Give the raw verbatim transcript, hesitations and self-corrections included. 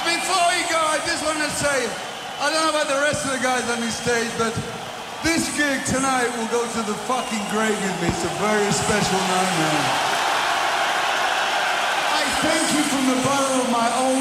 before you go, I just want to say, I don't know about the rest of the guys on this stage, but this gig tonight will go to the fucking grave with me. It's a very special night, man. I thank you from the bottom of my own